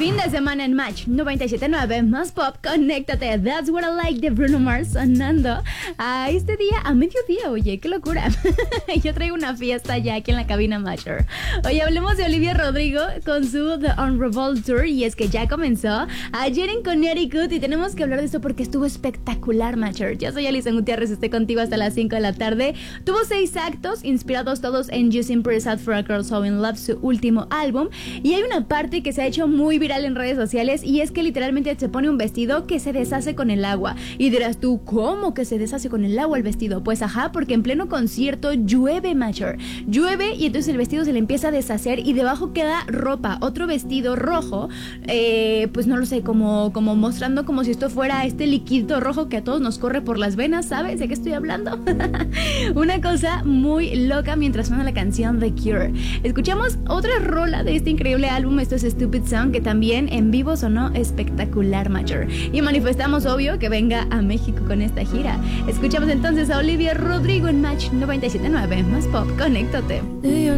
Fin de semana en Match 97.9, más pop, conéctate. That's what I like de Bruno Mars sonando a este día, a mediodía. Oye, qué locura. Yo traigo una fiesta ya aquí en la cabina Matcher. Oye, hablemos de Olivia Rodrigo con su The Unraveled Tour. Y es que ya comenzó ayer en Connecticut y tenemos que hablar de esto porque estuvo espectacular, Matcher. Yo soy Alison Gutiérrez, estoy contigo hasta las 5 de la tarde. Tuvo 6 actos, inspirados todos en You Seem Pretty Sad for a Girl So in Love, su último álbum. Y hay una parte que se ha hecho muy viral en redes sociales y es que literalmente se pone un vestido que se deshace con el agua. Y dirás tú, ¿cómo que se deshace con el agua el vestido? Pues ajá, porque en pleno concierto llueve, Matcher. Llueve y entonces el vestido se le empieza a deshacer y debajo queda ropa, otro vestido rojo, pues no lo sé, como mostrando como si esto fuera este líquido rojo que a todos nos corre por las venas, ¿sabes de qué estoy hablando? Una cosa muy loca mientras suena la canción The Cure. Escuchamos otra rola de este increíble álbum, esto es Stupid Song, que también en vivo sonó espectacular, Matcher. Y manifestamos, obvio, que venga a México con esta gira. Escuchamos entonces a Olivia Rodrigo en Match 97.9, más pop, conéctate.